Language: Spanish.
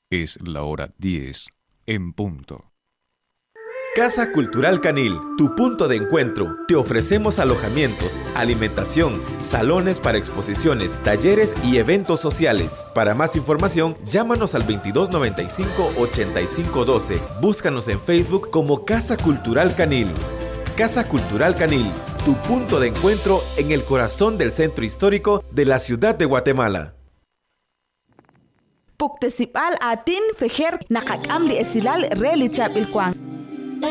Es la hora 10 en punto. Casa Cultural Canil, tu punto de encuentro. Te ofrecemos alojamientos, alimentación, salones para exposiciones, talleres y eventos sociales. Para más información, llámanos al 2295-8512. Búscanos en Facebook como Casa Cultural Canil. Casa Cultural Canil, tu punto de encuentro en el corazón del centro histórico de la ciudad de Guatemala. Puktesipal atin fejer nakakam li esilal relichab ilkwang.